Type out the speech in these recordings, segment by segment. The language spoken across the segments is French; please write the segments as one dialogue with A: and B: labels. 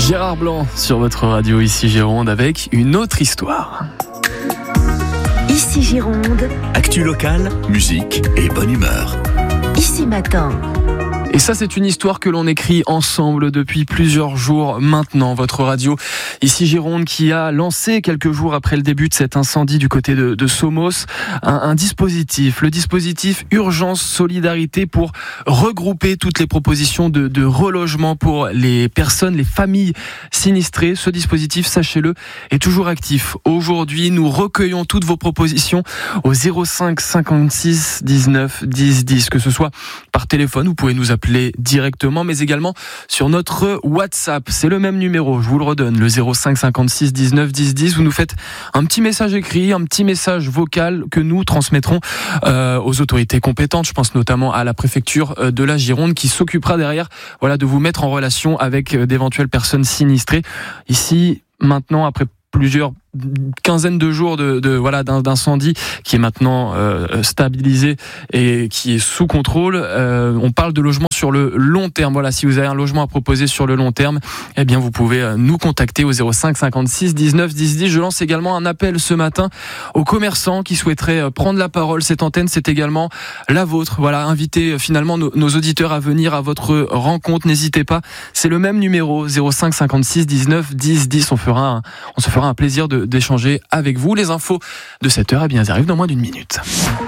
A: Gérard Blanc sur votre radio Ici Gironde avec une autre histoire.
B: Ici Gironde.
C: Actu locale, musique et bonne humeur.
B: Ici Matin.
A: Et ça, c'est une histoire que l'on écrit ensemble depuis plusieurs jours maintenant. Votre radio, Ici Gironde, qui a lancé quelques jours après le début de cet incendie du côté de Somos, un dispositif, le dispositif Urgence Solidarité, pour regrouper toutes les propositions de relogement pour les personnes, les familles sinistrées. Ce dispositif, sachez-le, est toujours actif. Aujourd'hui, nous recueillons toutes vos propositions au 05 56 19 10 10, que ce soit par téléphone, vous pouvez nous appeler directement, mais également sur notre WhatsApp. C'est le même numéro, je vous le redonne, le 05 56 19 10 10. Vous nous faites un petit message écrit, un petit message vocal que nous transmettrons aux autorités compétentes. Je pense notamment à la préfecture de la Gironde qui s'occupera derrière, de vous mettre en relation avec d'éventuelles personnes sinistrées. Ici, maintenant, après plusieurs quinzaine de jours d'incendie qui est maintenant stabilisé et qui est sous contrôle. On parle de logement sur le long terme. Voilà, si vous avez un logement à proposer sur le long terme, eh bien vous pouvez nous contacter au 05 56 19 10 10. Je lance également un appel ce matin aux commerçants qui souhaiteraient prendre la parole. Cette antenne, c'est également la vôtre. Voilà, invitez finalement nos auditeurs à venir à votre rencontre. N'hésitez pas. C'est le même numéro, 05 56 19 10 10. On se fera un plaisir d'échanger avec vous. Les infos de cette heure, elles arrivent dans moins d'une minute.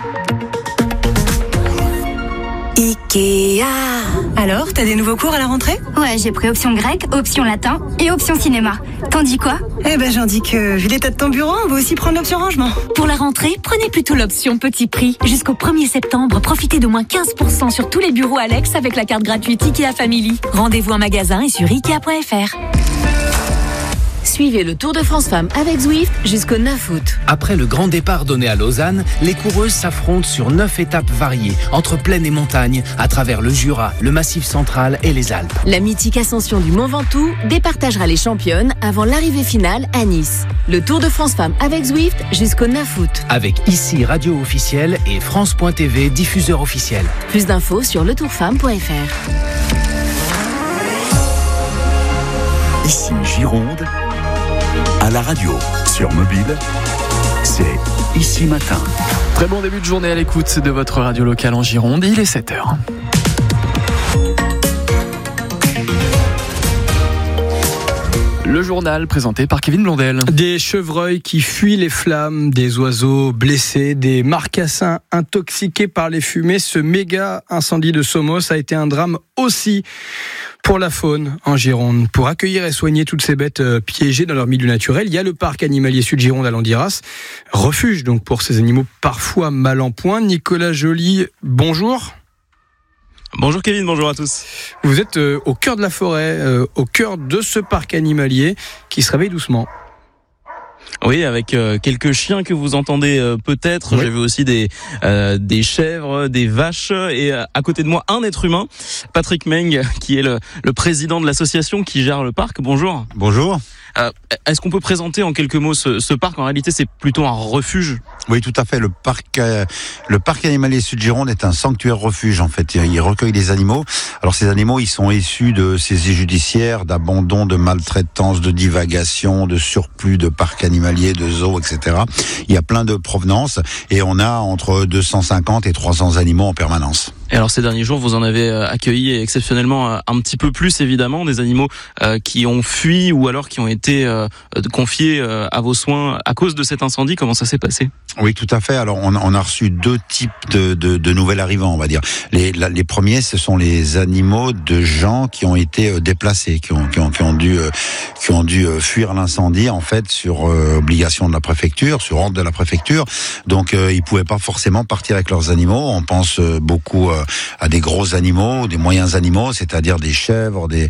B: Ikea.
D: Alors, t'as des nouveaux cours à la rentrée ?
E: Ouais, j'ai pris option grec, option latin et option cinéma. T'en dis quoi ?
D: J'en dis que, vu l'état de ton bureau, on va aussi prendre l'option rangement.
F: Pour la rentrée, prenez plutôt l'option petit prix. Jusqu'au 1er septembre, profitez d'au moins 15% sur tous les bureaux Alex avec la carte gratuite Ikea Family. Rendez-vous en magasin et sur Ikea.fr. Suivez le Tour de France Femmes avec Zwift jusqu'au 9 août.
G: Après le grand départ donné à Lausanne, les coureuses s'affrontent sur 9 étapes variées, entre plaine et montagne, à travers le Jura, le Massif central et les Alpes.
F: La mythique ascension du Mont Ventoux départagera les championnes avant l'arrivée finale à Nice. Le Tour de France Femmes avec Zwift jusqu'au 9 août.
G: Avec ici radio officielle et France.tv diffuseur officiel.
F: Plus d'infos sur letourfemme.fr.
C: Ici Gironde, à la radio, sur mobile, c'est Ici Matin.
A: Très bon début de journée à l'écoute de votre radio locale en Gironde. Il est 7h. Le journal présenté par Kevin Blondel.
H: Des chevreuils qui fuient les flammes, des oiseaux blessés, des marcassins intoxiqués par les fumées. Ce méga incendie de Somos a été un drame aussi pour la faune en Gironde. Pour accueillir et soigner toutes ces bêtes piégées dans leur milieu naturel, il y a le parc animalier Sud-Gironde à Landiras. Refuge donc pour ces animaux parfois mal en point. Nicolas Joly, bonjour.
I: Bonjour Kevin, bonjour à tous.
H: Vous êtes au cœur de la forêt, au cœur de ce parc animalier qui se réveille doucement.
I: Oui, avec quelques chiens que vous entendez peut-être.
H: Oui.
I: J'ai vu aussi des chèvres, des vaches et à côté de moi un être humain, Patrick Meng, qui est le président de l'association qui gère le parc. Bonjour.
J: Bonjour.
I: Est-ce qu'on peut présenter en quelques mots ce parc ? En réalité, c'est plutôt un refuge.
J: Oui, tout à fait. Le parc animalier Sud-Gironde est un sanctuaire refuge, en fait. Il recueille des animaux. Alors, ces animaux, ils sont issus de saisies judiciaires, d'abandon, de maltraitance, de divagation, de surplus de parcs animaliers, de zoos, etc. Il y a plein de provenances et on a entre 250 et 300 animaux en permanence.
I: Et alors ces derniers jours, vous en avez accueilli exceptionnellement un petit peu plus, évidemment, des animaux qui ont fui ou alors qui ont été confiés à vos soins à cause de cet incendie. Comment ça s'est passé ?
J: Oui, tout à fait. Alors on a reçu deux types de nouvel arrivants, on va dire. Les premiers, ce sont les animaux de gens qui ont été déplacés, qui ont dû fuir l'incendie, en fait, sur obligation de la préfecture, sur ordre de la préfecture. Donc ils pouvaient pas forcément partir avec leurs animaux. On pense beaucoup à des gros animaux, des moyens animaux, c'est-à-dire des chèvres, de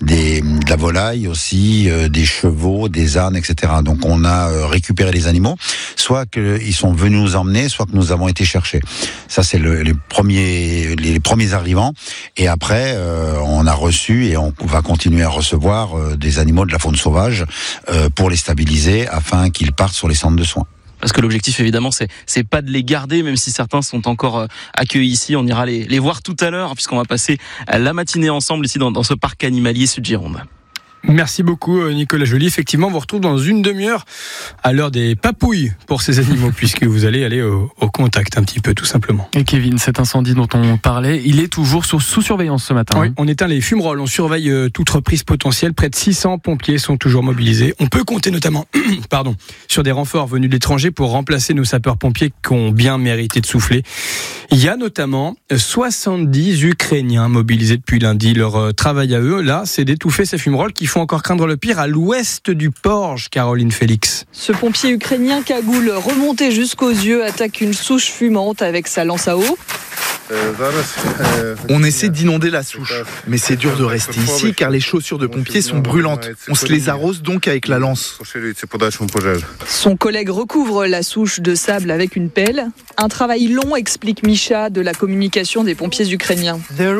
J: la volaille aussi, des chevaux, des ânes, etc. Donc on a récupéré les animaux, soit qu'ils sont venus nous emmener, soit que nous avons été chercher. Ça c'est les premiers arrivants. Et après on a reçu et on va continuer à recevoir des animaux de la faune sauvage pour les stabiliser afin qu'ils partent sur les centres de soins.
I: Parce que l'objectif, évidemment, c'est pas de les garder, même si certains sont encore accueillis ici. On ira les voir tout à l'heure, puisqu'on va passer la matinée ensemble ici dans ce parc animalier Sud-Gironde.
H: Merci beaucoup Nicolas Joly. Effectivement, on vous retrouve dans une demi-heure à l'heure des papouilles pour ces animaux puisque vous allez aller au contact un petit peu tout simplement.
A: Et Kevin, cet incendie dont on parlait, il est toujours sous surveillance ce matin.
H: Oui, on éteint les fumerolles, on surveille toute reprise potentielle. Près de 600 pompiers sont toujours mobilisés. On peut compter notamment sur des renforts venus de l'étranger pour remplacer nos sapeurs-pompiers qui ont bien mérité de souffler. Il y a notamment 70 Ukrainiens mobilisés depuis lundi. Leur travail à eux, là, c'est d'étouffer ces fumerolles qui font encore craindre le pire à l'ouest du Porge, Caroline Félix.
K: Ce pompier ukrainien cagoule remonté jusqu'aux yeux attaque une souche fumante avec sa lance à eau.
L: On essaie d'inonder la souche, mais c'est dur de rester ici car les chaussures de pompiers sont brûlantes. On se les arrose donc avec la lance.
K: Son collègue recouvre la souche de sable avec une pelle. Un travail long, explique Misha de la communication des pompiers ukrainiens.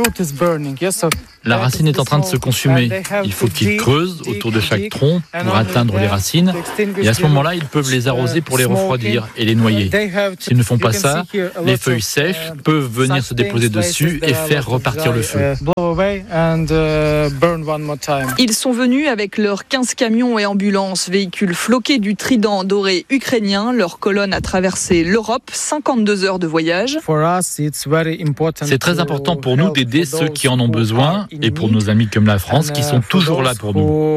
M: La racine est en train de se consumer. Il faut qu'ils creusent autour de chaque tronc pour atteindre les racines. Et à ce moment-là, ils peuvent les arroser pour les refroidir et les noyer. S'ils ne font pas ça, les feuilles sèches peuvent venir se déposer dessus et faire repartir le feu.
K: Ils sont venus avec leurs 15 camions et ambulances, véhicules floqués du trident doré ukrainien. Leur colonne a traversé l'Europe, 52 heures de voyage.
M: C'est très important pour nous d'aider ceux qui en ont besoin et pour nos amis comme la France qui sont toujours là pour nous.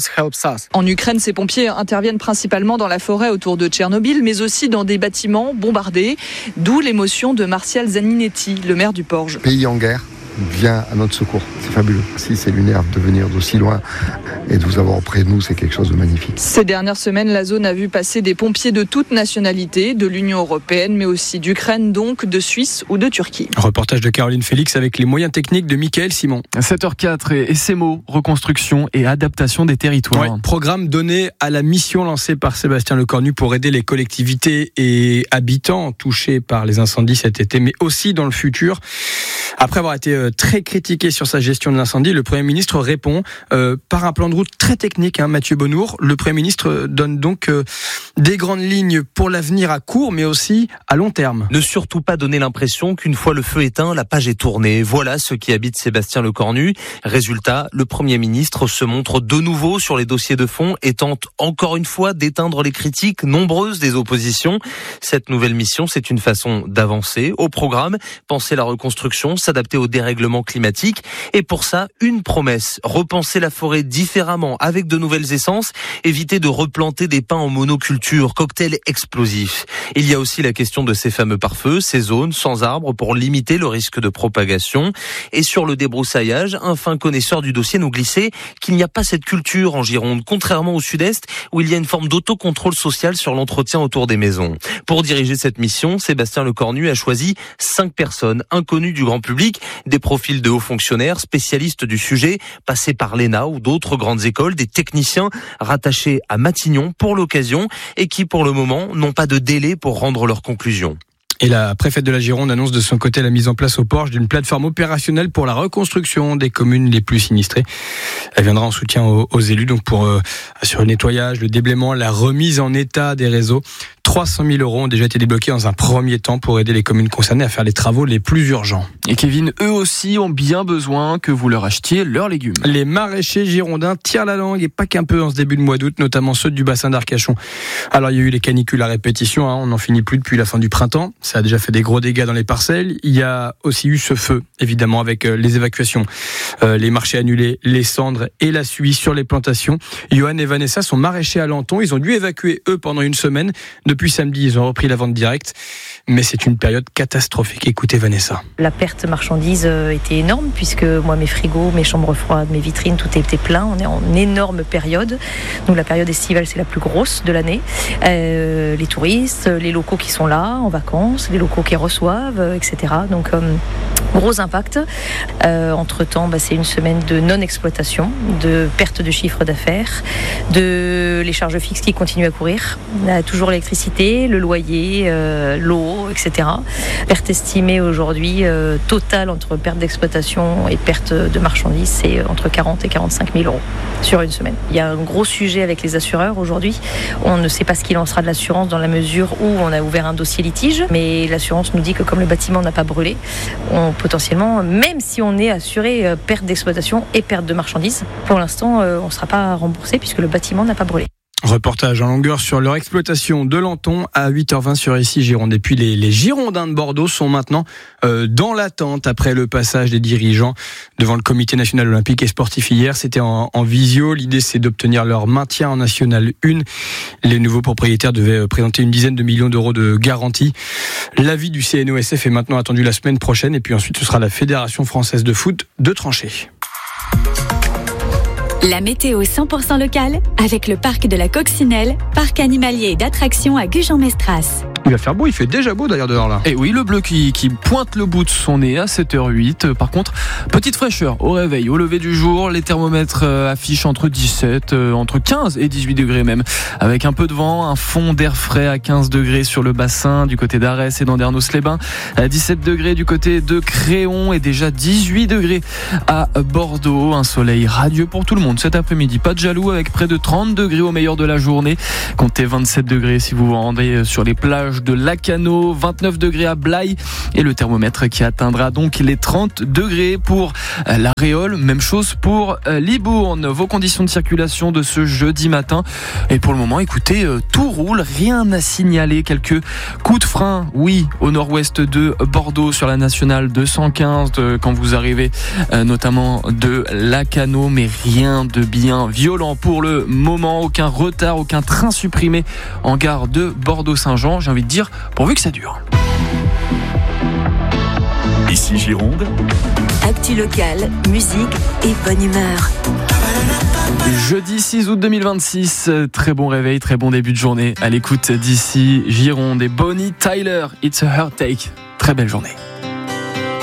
K: En Ukraine, ces pompiers interviennent principalement dans la forêt autour de Tchernobyl, mais aussi dans des bâtiments bombardés, d'où l'émotion de Martial Zaninetti, le maire du Porge.
N: Pays en guerre vient à notre secours. C'est fabuleux. Si c'est lunaire de venir d'aussi loin et de vous avoir auprès de nous, c'est quelque chose de magnifique.
K: Ces dernières semaines, la zone a vu passer des pompiers de toutes nationalités, de l'Union européenne, mais aussi d'Ukraine, donc de Suisse ou de Turquie.
H: Reportage de Caroline Félix avec les moyens techniques de Mickaël Simon.
A: 7h04 et ces mots, reconstruction et adaptation des territoires.
H: Ouais, programme donné à la mission lancée par Sébastien Lecornu pour aider les collectivités et habitants touchés par les incendies cet été, mais aussi dans le futur. Après avoir été très critiqué sur sa gestion de l'incendie, le Premier ministre répond par un plan de route très technique. Mathieu Bonnour, le Premier ministre donne donc des grandes lignes pour l'avenir à court, mais aussi à long terme.
O: Ne surtout pas donner l'impression qu'une fois le feu éteint, la page est tournée. Voilà ce qui habite Sébastien Lecornu. Résultat, le Premier ministre se montre de nouveau sur les dossiers de fond et tente encore une fois d'éteindre les critiques nombreuses des oppositions. Cette nouvelle mission, c'est une façon d'avancer. Au programme, penser la reconstruction, s'adapter au dérèglement climatique. Et pour ça, une promesse, repenser la forêt différemment, avec de nouvelles essences, éviter de replanter des pins en monoculture, cocktail explosif. Il y a aussi la question de ces fameux pare-feux, ces zones sans arbres pour limiter le risque de propagation. Et sur le débroussaillage, un fin connaisseur du dossier nous glissait qu'il n'y a pas cette culture en Gironde, contrairement au sud-est où il y a une forme d'autocontrôle social sur l'entretien autour des maisons. Pour diriger cette mission, Sébastien Lecornu a choisi 5 personnes inconnues du grand public, des profils de hauts fonctionnaires, spécialistes du sujet, passés par l'ENA ou d'autres grandes écoles, des techniciens rattachés à Matignon pour l'occasion et qui pour le moment n'ont pas de délai pour rendre leurs conclusions.
H: Et la préfète de la Gironde annonce de son côté la mise en place au Porge d'une plateforme opérationnelle pour la reconstruction des communes les plus sinistrées. Elle viendra en soutien aux élus donc pour assurer le nettoyage, le déblaiement, la remise en état des réseaux. 300 000 € ont déjà été débloqués dans un premier temps pour aider les communes concernées à faire les travaux les plus urgents.
A: Et Kevin, eux aussi ont bien besoin que vous leur achetiez leurs légumes.
H: Les maraîchers girondins tirent la langue et pas qu'un peu en ce début de mois d'août, notamment ceux du bassin d'Arcachon. Alors il y a eu les canicules à répétition, on n'en finit plus depuis la fin du printemps. Ça a déjà fait des gros dégâts dans les parcelles. Il y a aussi eu ce feu, évidemment, avec les évacuations, les marchés annulés, les cendres et la suie sur les plantations. Johan et Vanessa sont maraîchers à Lenton. Ils ont dû évacuer, eux, pendant une semaine. Depuis samedi, ils ont repris la vente directe. Mais c'est une période catastrophique. Écoutez Vanessa.
P: La perte marchandise était énorme puisque moi, mes frigos, mes chambres froides, mes vitrines, tout était plein. On est en énorme période. Donc la période estivale, c'est la plus grosse de l'année. Les touristes, les locaux qui sont là en vacances, les locaux qui reçoivent, etc. Donc gros impact. Entre-temps, c'est une semaine de non-exploitation, de perte de chiffre d'affaires, de les charges fixes qui continuent à courir. Toujours l'électricité, le loyer, l'eau, etc. Perte estimée aujourd'hui totale entre perte d'exploitation et perte de marchandises, c'est entre 40 et 45 000 € sur une semaine. Il y a un gros sujet avec les assureurs aujourd'hui. On ne sait pas ce qu'il en sera de l'assurance dans la mesure où on a ouvert un dossier litige, mais l'assurance nous dit que comme le bâtiment n'a pas brûlé, on peut potentiellement, même si on est assuré perte d'exploitation et perte de marchandises, pour l'instant, on ne sera pas remboursé puisque le bâtiment n'a pas brûlé.
H: Reportage en longueur sur leur exploitation de Lanton à 8h20 sur Ici Gironde. Et puis les Girondins de Bordeaux sont maintenant dans l'attente après le passage des dirigeants devant le Comité national olympique et sportif hier. C'était en visio. L'idée, c'est d'obtenir leur maintien en National 1. Les nouveaux propriétaires devaient présenter une dizaine de millions d'euros de garantie. L'avis du CNOSF est maintenant attendu la semaine prochaine. Et puis ensuite, ce sera la Fédération française de foot de trancher.
F: La météo 100% locale avec le parc de la Coccinelle, parc animalier et d'attractions à Gujan-Mestras.
H: Il va faire beau, il fait déjà beau d'ailleurs dehors là.
A: Et oui, le bleu qui pointe le bout de son nez à 7h08. Par contre, petite fraîcheur au réveil, au lever du jour. Les thermomètres affichent entre 17, entre 15 et 18 degrés même. Avec un peu de vent, un fond d'air frais à 15 degrés sur le bassin du côté d'Arès et d'Andernos-les-Bains. À 17 degrés du côté de Créon et déjà 18 degrés à Bordeaux. Un soleil radieux pour tout le monde cet après-midi. Pas de jaloux avec près de 30 degrés au meilleur de la journée. Comptez 27 degrés si vous vous rendez sur les plages de Lacano, 29 degrés à Blaye et le thermomètre qui atteindra donc les 30 degrés pour la Réole. Même chose pour Libourne. Vos conditions de circulation de ce jeudi matin. Et pour le moment, écoutez, tout roule, rien à signaler. Quelques coups de frein, oui, au nord-ouest de Bordeaux sur la nationale 215 quand vous arrivez notamment de Lacano, mais rien de bien violent pour le moment. Aucun retard, aucun train supprimé en gare de Bordeaux-Saint-Jean. J'ai envie de dire, pourvu que ça dure.
C: Ici Gironde.
B: Actu locale, musique et bonne humeur.
A: Jeudi 6 août 2026, très bon réveil, très bon début de journée à l'écoute d'ici Gironde et Bonnie Tyler, It's a Heartache. Très belle journée.